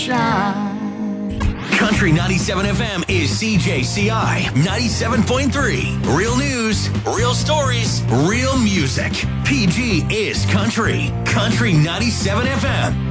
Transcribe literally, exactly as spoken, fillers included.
shine. Country ninety-seven F M is C J C I ninety-seven point three. Real news, real stories, real music. P G is country. Country ninety-seven F M.